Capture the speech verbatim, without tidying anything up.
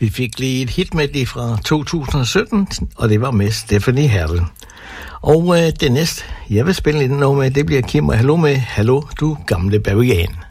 Vi fik lige et hit med det fra to tusind og sytten, og det var med Stephanie Hertel. Og øh, det næste, jeg vil spille lidt noget med, det bliver Kim og Hallo med Hallo, du gamle bavian.